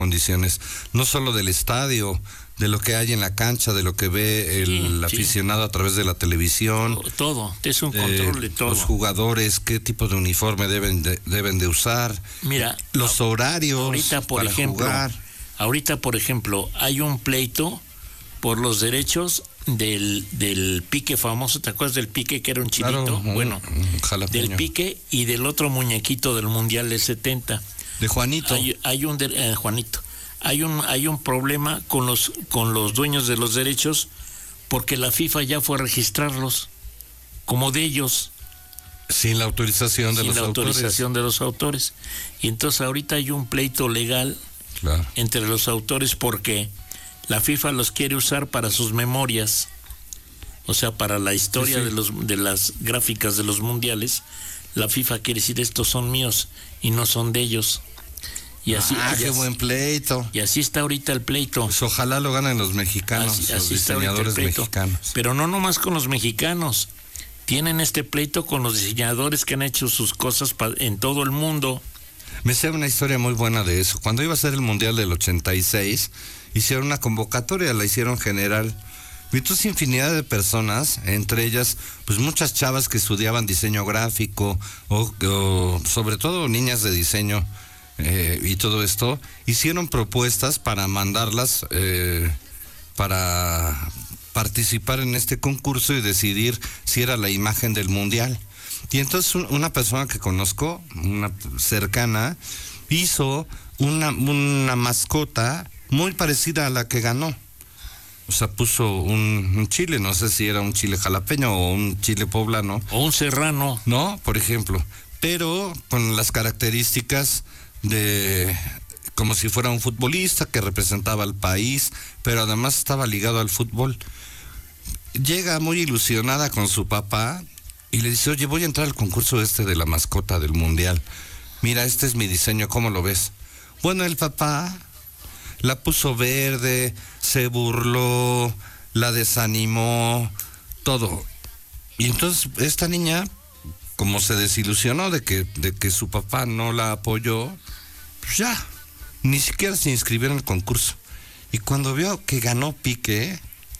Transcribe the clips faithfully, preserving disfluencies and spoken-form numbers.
condiciones, no solo del estadio, de lo que hay en la cancha, de lo que ve el sí, aficionado sí. a través de la televisión. Todo, es un control de, de todo. Los jugadores, qué tipo de uniforme deben de, deben de usar. Mira, los horarios ahorita, por para ejemplo, jugar. Ahorita, por ejemplo, hay un pleito por los derechos del, del Pique famoso. ¿Te acuerdas del Pique, que era un chilito? Claro, un, bueno, un del Pique y del otro muñequito del Mundial del setenta. De Juanito. Hay, hay un de, eh, Juanito. Hay un hay un problema con los con los dueños de los derechos, porque la FIFA ya fue a registrarlos como de ellos sin la autorización de sin los la autores. autorización de los autores. Y entonces ahorita hay un pleito legal claro. entre los autores, porque la FIFA los quiere usar para sus memorias, o sea, para la historia sí, sí. de los de las gráficas de los mundiales. La FIFA quiere decir, estos son míos y no son de ellos. Y así, ah, y qué así, buen pleito. Y así está ahorita el pleito. Pues ojalá lo ganen los mexicanos, así, los así diseñadores mexicanos. Pero no nomás con los mexicanos. Tienen este pleito con los diseñadores que han hecho sus cosas pa- en todo el mundo. Me sé una historia muy buena de eso. Cuando iba a ser el Mundial del ochenta y seis, hicieron una convocatoria, la hicieron general. Y entonces infinidad de personas, entre ellas, pues muchas chavas que estudiaban diseño gráfico, o, o sobre todo niñas de diseño, Eh, y todo esto, hicieron propuestas para mandarlas eh, para participar en este concurso y decidir si era la imagen del mundial. Y entonces un, una persona que conozco, una cercana, hizo una, una mascota muy parecida a la que ganó. O sea, puso un, un chile, no sé si era un chile jalapeño o un chile poblano. O un serrano. ¿No? Por ejemplo. Pero con las características de como si fuera un futbolista que representaba al país, pero además estaba ligado al fútbol. Llega muy ilusionada con su papá y le dice, oye, voy a entrar al concurso este de la mascota del mundial. Mira, este es mi diseño, ¿cómo lo ves? Bueno, el papá la puso verde, se burló, la desanimó, todo. Y entonces esta niña, como se desilusionó de que, de que su papá no la apoyó, pues ya, ni siquiera se inscribió en el concurso. Y cuando vio que ganó Pique,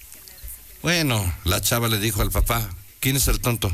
bueno, la chava le dijo al papá, ¿quién es el tonto?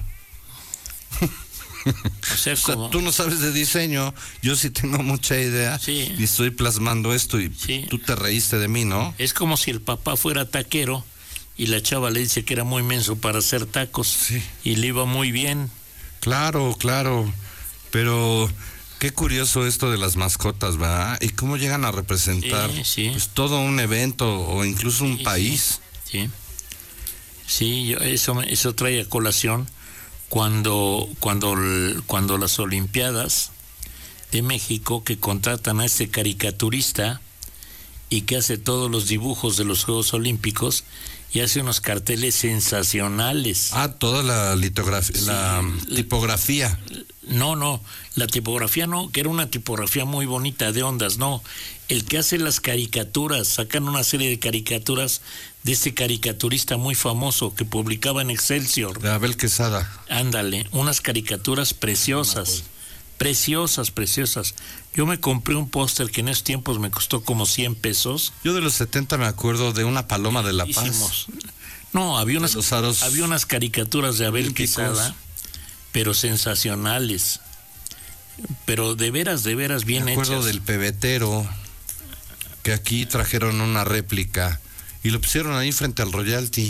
O sea, o sea, como... tú no sabes de diseño, yo sí tengo mucha idea, sí. y estoy plasmando esto y sí. tú te reíste de mí, ¿no? Es como si el papá fuera taquero y la chava le dice que era muy menso para hacer tacos, sí. y le iba muy bien. Claro, claro, pero qué curioso esto de las mascotas, ¿verdad? Y cómo llegan a representar sí, sí. Pues, todo un evento o incluso un sí, país. Sí, sí, yo, eso, eso trae a colación cuando, cuando, cuando las Olimpiadas de México, que contratan a este caricaturista y que hace todos los dibujos de los Juegos Olímpicos, y hace unos carteles sensacionales. Ah, toda la litografía, sí, la tipografía. No, no, la tipografía no, que era una tipografía muy bonita de ondas, no. El que hace las caricaturas, sacan una serie de caricaturas de este caricaturista muy famoso que publicaba en Excelsior. De Abel Quesada. Ándale, unas caricaturas preciosas, preciosas, preciosas. Yo me compré un póster que en esos tiempos me costó como cien pesos. Yo de los setenta me acuerdo de una paloma de La Paz. No, había unas, había unas caricaturas de Abel Quesada, pero sensacionales. Pero de veras, de veras bien hechas. Me acuerdo hechas. Del pebetero, que aquí trajeron una réplica y lo pusieron ahí frente al Royalty.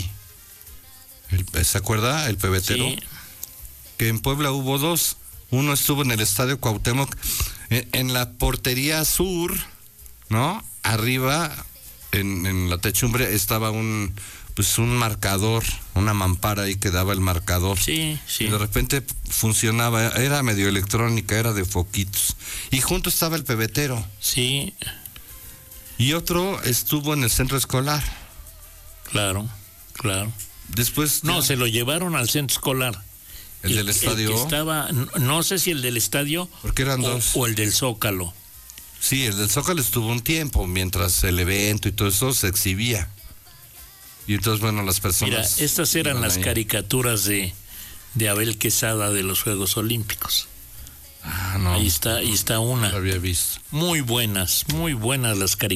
El, ¿se acuerda? El pebetero. Sí. Que en Puebla hubo dos. Uno estuvo en el Estadio Cuauhtémoc, en, en la portería sur, ¿no? Arriba, en, en la techumbre, estaba un pues un marcador, una mampara ahí que daba el marcador. Sí, sí. Y de repente funcionaba, era medio electrónica, era de foquitos. Y junto estaba el pebetero. Sí. Y otro estuvo en el centro escolar. Claro, claro. Después... No, de... se lo llevaron al centro escolar. ¿El, el del estadio? El que estaba, no sé si el del estadio... Porque eran o, dos. O el del Zócalo. Sí, el del Zócalo estuvo un tiempo, mientras el evento y todo eso se exhibía. Y entonces, bueno, las personas... Mira, estas eran las ahí. caricaturas de, de Abel Quesada de los Juegos Olímpicos. Ah, no. Ahí está, ahí está una. No lo había visto. Muy buenas, muy buenas las caricaturas.